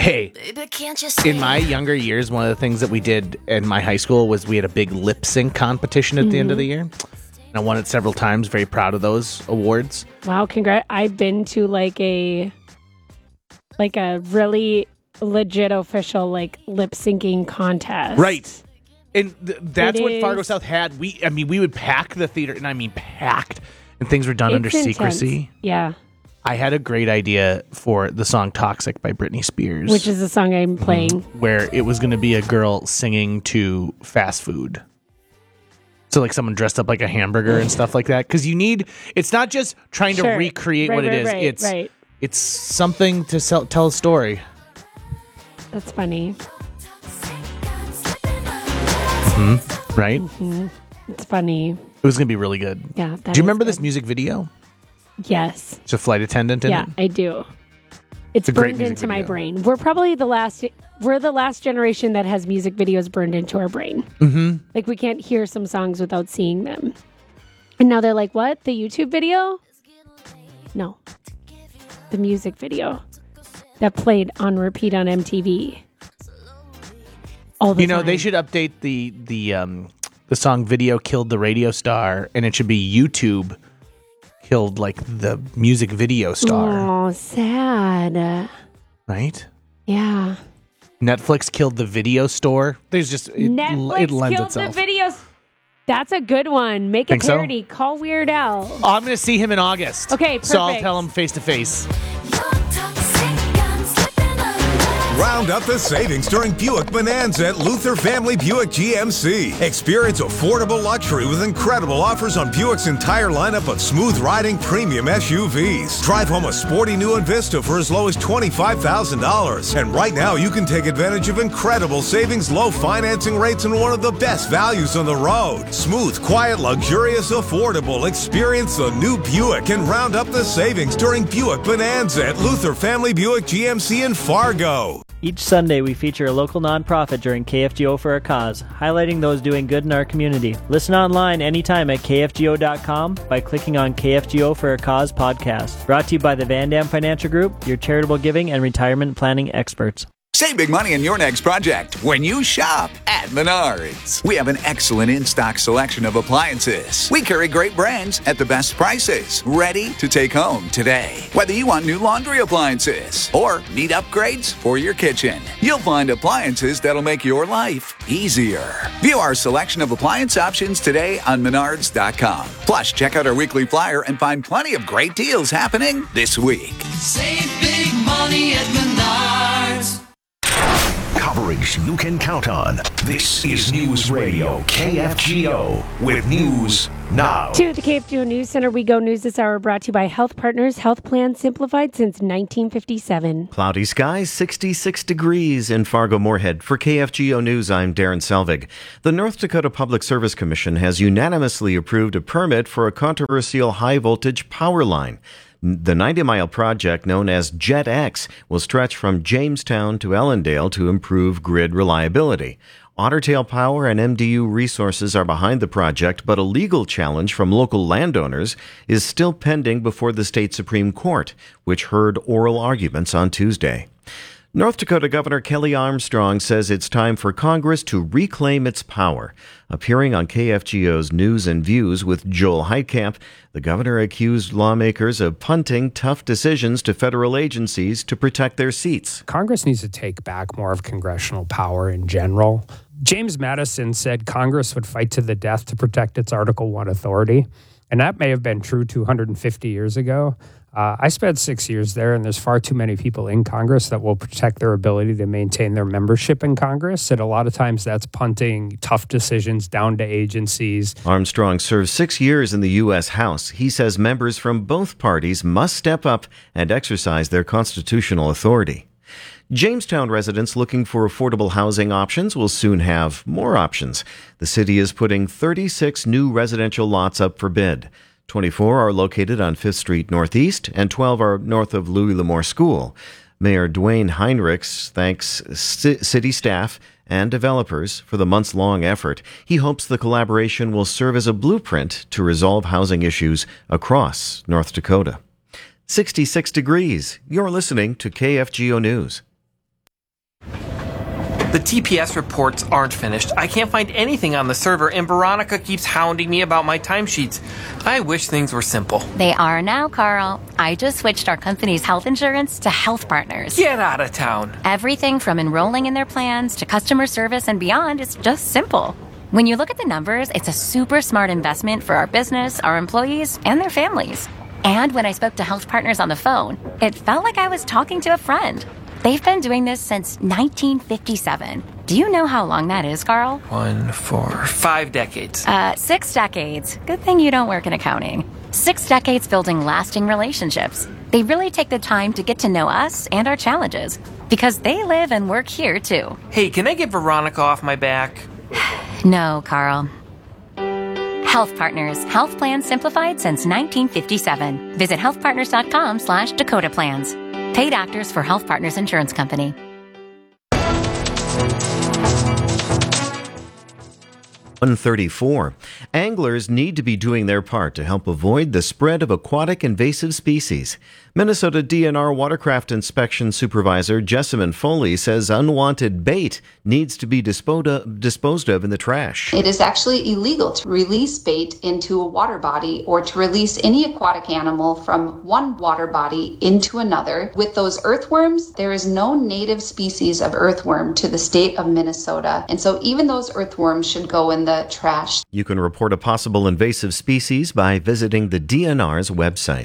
Hey, Baby, can't you see? in my younger years, one of the things that we did in my high school was we had a big lip sync competition at the end of the year. And I won it several times. Very proud of those awards. Wow, congrats. I've been to like a really legit official like lip syncing contest. Right. And that's It what is- Fargo South had. We would pack the theater, and I mean packed, and things were done under It's intense. secrecy. Yeah. I had a great idea for the song Toxic by Britney Spears. Which is the song I'm playing. where it was going to be a girl singing to fast food. So like someone dressed up like a hamburger and stuff like that. Because it's not just trying to Sure. recreate Right, what it right, is. right. It's something to tell a story. That's funny. Right? It's funny. It was going to be really good. Yeah. Do you remember this music video? Yes. It's a flight attendant in Yeah, it? I do. It's a great burned music into my video. brain. We're probably the last generation that has music videos burned into our brain. Mm-hmm. Like we can't hear some songs without seeing them. And now they're like, what? The YouTube video? No. The music video that played on repeat on MTV. All the time. They should update the song Video Killed the Radio Star, and it should be YouTube killed like the music video star. Oh, sad. Right? Yeah. Netflix killed the video store. There's just it Netflix lends killed itself. the videos. That's a good one. Make a Think so? parody. Call Weird Al. Oh, I'm going to see him in August. Okay, So I'll perfect. tell him face to face. Round up the savings during Buick Bonanza at Luther Family Buick GMC. Experience affordable luxury with incredible offers on Buick's entire lineup of smooth-riding premium SUVs. Drive home a sporty new Envista for as low as $25,000. And right now, you can take advantage of incredible savings, low financing rates, and one of the best values on the road. Smooth, quiet, luxurious, affordable. Experience the new Buick and round up the savings during Buick Bonanza at Luther Family Buick GMC in Fargo. Each Sunday, we feature a local nonprofit during KFGO for a Cause, highlighting those doing good in our community. Listen online anytime at kfgo.com by clicking on KFGO for a Cause podcast. Brought to you by the Van Dam Financial Group, your charitable giving and retirement planning experts. Save big money on your next project when you shop at Menards. We have an excellent in-stock selection of appliances. We carry great brands at the best prices, ready to take home today. Whether you want new laundry appliances or need upgrades for your kitchen, you'll find appliances that'll make your life easier. View our selection of appliance options today on Menards.com. Plus, check out our weekly flyer and find plenty of great deals happening this week. Save big money at Menards. Coverage you can count on. This is News Radio KFGO with News Now. To the KFGO News Center we go. News this hour brought to you by Health Partners. Health plan simplified since 1957. Cloudy skies, 66 degrees in Fargo-Moorhead. For KFGO News, I'm Darren Selvig. The North Dakota Public Service Commission has unanimously approved a permit for a controversial high-voltage power line. The 90-mile project, known as JetX, will stretch from Jamestown to Ellendale to improve grid reliability. Ottertail Power and MDU Resources are behind the project, but a legal challenge from local landowners is still pending before the state Supreme Court, which heard oral arguments on Tuesday. North Dakota Governor Kelly Armstrong says it's time for Congress to reclaim its power. Appearing on KFGO's News and Views with Joel Heitkamp, the governor accused lawmakers of punting tough decisions to federal agencies to protect their seats. Congress needs to take back more of congressional power in general. James Madison said Congress would fight to the death to protect its Article I authority, and that may have been true 250 years ago. I spent 6 years there, and there's far too many people in Congress that will protect their ability to maintain their membership in Congress. And a lot of times that's punting tough decisions down to agencies. Armstrong served 6 years in the U.S. House. He says members from both parties must step up and exercise their constitutional authority. Jamestown residents looking for affordable housing options will soon have more options. The city is putting 36 new residential lots up for bid. 24 are located on 5th Street Northeast, and 12 are north of Louis L'Amour School. Mayor Dwayne Heinrichs thanks city staff and developers for the months-long effort. He hopes the collaboration will serve as a blueprint to resolve housing issues across North Dakota. 66 degrees. You're listening to KFGO News. The TPS reports aren't finished. I can't find anything on the server, and Veronica keeps hounding me about my timesheets. I wish things were simple. They are now, Carl. I just switched our company's health insurance to Health Partners. Get out of town. Everything from enrolling in their plans to customer service and beyond is just simple. When you look at the numbers, it's a super smart investment for our business, our employees, and their families. And when I spoke to Health Partners on the phone, it felt like I was talking to a friend. They've been doing this since 1957. Do you know how long that is, Carl? 1, 4, 5 decades. 6 decades. Good thing you don't work in accounting. 6 decades building lasting relationships. They really take the time to get to know us and our challenges because they live and work here too. Hey, can I get Veronica off my back? No, Carl. Health Partners. Health plans simplified since 1957. Visit healthpartners.com/Dakota Plans. Paid actors for Health Partners Insurance Company. $134. Anglers need to be doing their part to help avoid the spread of aquatic invasive species. Minnesota DNR Watercraft Inspection Supervisor Jessamine Foley says unwanted bait needs to be disposed of in the trash. It is actually illegal to release bait into a water body or to release any aquatic animal from one water body into another. With those earthworms, there is no native species of earthworm to the state of Minnesota, and so even those earthworms should go in the trash. You can report a possible invasive species by visiting the DNR's website.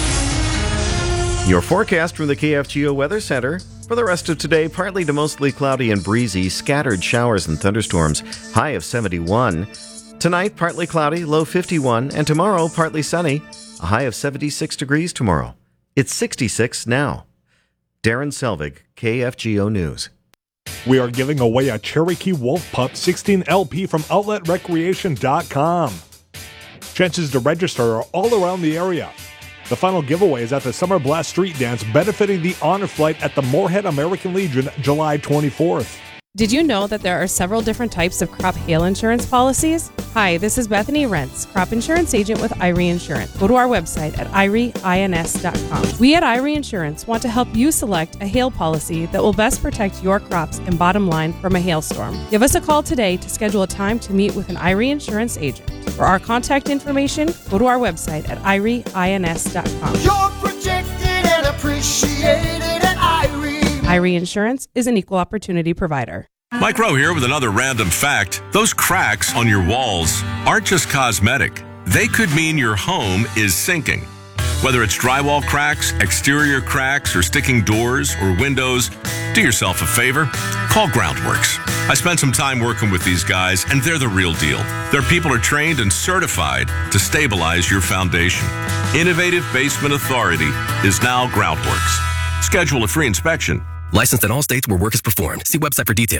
Your forecast from the KFGO Weather Center. For the rest of today, partly to mostly cloudy and breezy, scattered showers and thunderstorms, high of 71. Tonight, partly cloudy, low 51, and tomorrow, partly sunny, a high of 76 degrees tomorrow. It's 66 now. Darren Selvig, KFGO News. We are giving away a Cherokee Wolf Pup 16 LP from OutletRecreation.com. Chances to register are all around the area. The final giveaway is at the Summer Blast Street Dance, benefiting the Honor Flight at the Moorhead American Legion, July 24th. Did you know that there are several different types of crop hail insurance policies? Hi, this is Bethany Rentz, crop insurance agent with Irie Insurance. Go to our website at irieins.com. We at Irie Insurance want to help you select a hail policy that will best protect your crops and bottom line from a hailstorm. Give us a call today to schedule a time to meet with an Irie Insurance agent. For our contact information, go to our website at irieins.com. You're protected and appreciated at Irie. Irie Insurance is an equal opportunity provider. Mike Rowe here with another random fact. Those cracks on your walls aren't just cosmetic. They could mean your home is sinking. Whether it's drywall cracks, exterior cracks, or sticking doors or windows, do yourself a favor. Call Groundworks. I spent some time working with these guys, and they're the real deal. Their people are trained and certified to stabilize your foundation. Innovative Basement Authority is now Groundworks. Schedule a free inspection. Licensed in all states where work is performed. See website for detail.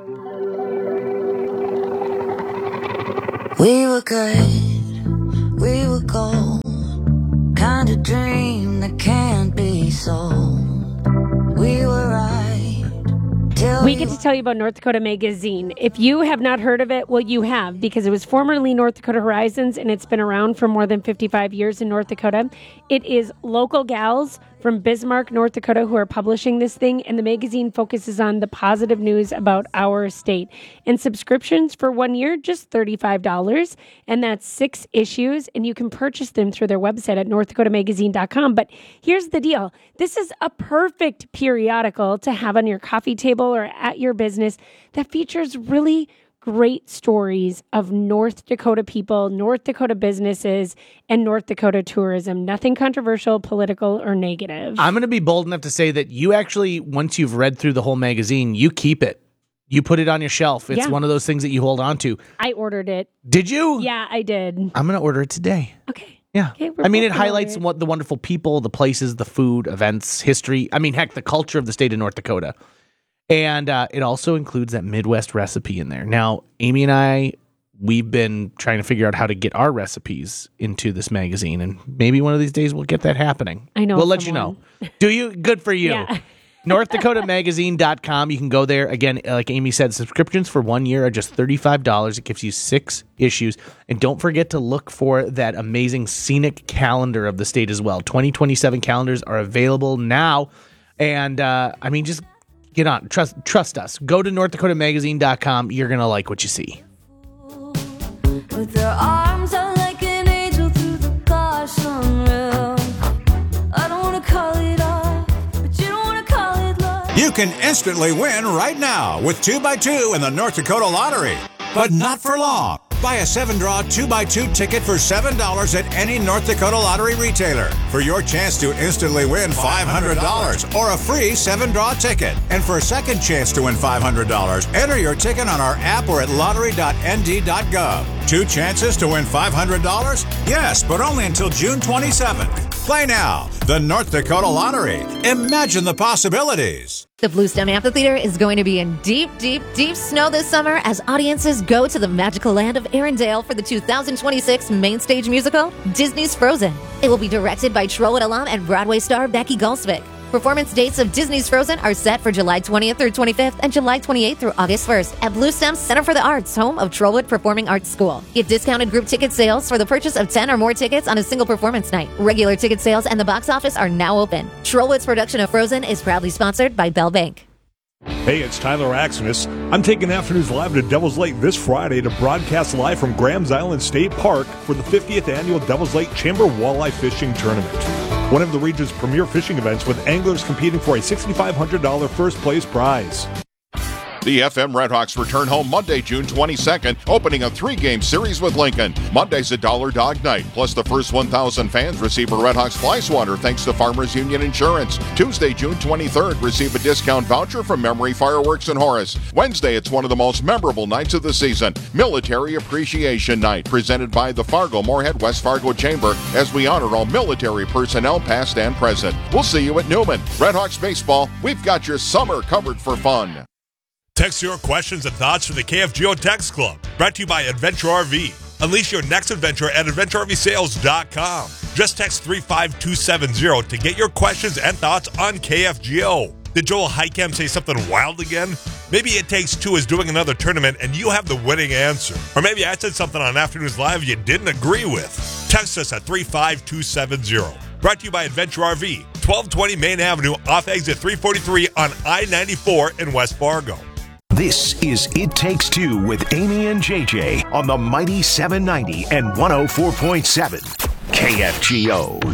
We were good, we were gold. Kind of dream that can't be sold. We were right. We get to tell you about North Dakota Magazine. If you have not heard of it, well, you have, because it was formerly North Dakota Horizons, and it's been around for more than 55 years in North Dakota. It is local gals from Bismarck, North Dakota, who are publishing this thing, and the magazine focuses on the positive news about our state. And subscriptions for 1 year, just $35, and that's 6 issues, and you can purchase them through their website at northdakotamagazine.com. But here's the deal. This is a perfect periodical to have on your coffee table or at your business that features really great stories of North Dakota people, North Dakota businesses, and North Dakota tourism. Nothing controversial, political, or negative. I'm going to be bold enough to say that you actually, once you've read through the whole magazine, you keep it. You put it on your shelf. It's one of those things that you hold on to. I ordered it. Did you? Yeah, I did. I'm going to order it today. Okay. Yeah. Okay, I mean, it highlights the wonderful people, the places, the food, events, history. I mean, heck, the culture of the state of North Dakota. And it also includes that Midwest recipe in there. Now, Amy and I, we've been trying to figure out how to get our recipes into this magazine, and maybe one of these days we'll get that happening. I know. We'll let you know. Do you? Good for you. Yeah. NorthDakotaMagazine.com. You can go there. Again, like Amy said, subscriptions for 1 year are just $35. It gives you 6 issues. And don't forget to look for that amazing scenic calendar of the state as well. 2027 calendars are available now. And, I mean, just Get on. Trust us. Go to NorthDakotaMagazine.com. You're going to like what you see. With their arms out like an angel through the gosh unreal. I don't want to call it off, but you don't want to call it love. You can instantly win right now with 2x2 in the North Dakota Lottery. But not for long. Buy a 7-draw 2x2 ticket for $7 at any North Dakota Lottery retailer for your chance to instantly win $500 or a free 7-draw ticket. And for a second chance to win $500, enter your ticket on our app or at lottery.nd.gov. 2 chances to win $500? Yes, but only until June 27th. Play now. The North Dakota Lottery. Imagine the possibilities. The Bluestem Amphitheater is going to be in deep, deep, deep snow this summer as audiences go to the magical land of Arendelle for the 2026 main stage musical, Disney's Frozen. It will be directed by Trollwood alum and Broadway star Becky Gulsvik. Performance dates of Disney's Frozen are set for July 20th through 25th and July 28th through August 1st at Bluestem's Center for the Arts, home of Trollwood Performing Arts School. Get discounted group ticket sales for the purchase of 10 or more tickets on a single performance night. Regular ticket sales and the box office are now open. Trollwood's production of Frozen is proudly sponsored by Bell Bank. Hey, it's Tyler Axenis. I'm taking Afternoons Live to Devil's Lake this Friday to broadcast live from Grahams Island State Park for the 50th Annual Devil's Lake Chamber Walleye Fishing Tournament. One of the region's premier fishing events with anglers competing for a $6,500 first place prize. The FM Redhawks return home Monday, June 22nd, opening a 3-game series with Lincoln. Monday's a Dollar Dog Night, plus the first 1,000 fans receive a Redhawks fly swatter thanks to Farmers Union Insurance. Tuesday, June 23rd, receive a discount voucher from Memory Fireworks in Horace. Wednesday, it's one of the most memorable nights of the season, Military Appreciation Night, presented by the Fargo-Moorhead West Fargo Chamber as we honor all military personnel past and present. We'll see you at Newman. Redhawks Baseball, we've got your summer covered for fun. Text your questions and thoughts for the KFGO Text Club. Brought to you by Adventure RV. Unleash your next adventure at AdventureRVSales.com. Just text 35270 to get your questions and thoughts on KFGO. Did Joel Heicam say something wild again? Maybe It Takes Two is doing another tournament and you have the winning answer. Or maybe I said something on Afternoons Live you didn't agree with. Text us at 35270. Brought to you by Adventure RV, 1220 Main Avenue off exit 343 on I-94 in West Fargo. This is It Takes Two with Amy and JJ on the Mighty 790 and 104.7 KFGO.